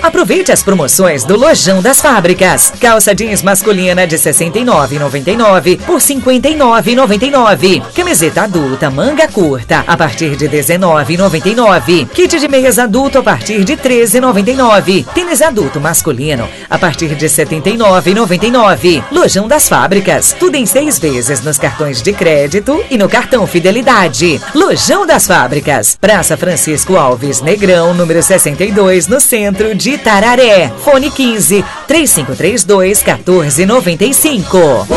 Aproveite as promoções do Lojão das Fábricas. Calça jeans masculina de R$ 69,99 por R$ 59,99. Camiseta adulta manga curta a partir de R$ 19,99. Kit de meias adulto a partir de R$ 13,99. Tênis adulto masculino a partir de R$ 79,99. Lojão das Fábricas. Tudo em 6 vezes nos cartões de crédito e no cartão Fidelidade. Lojão das Fábricas. Praça Francisco Alves Negrão, número 62, no centro de Itararé. Fone 15 3532 1495.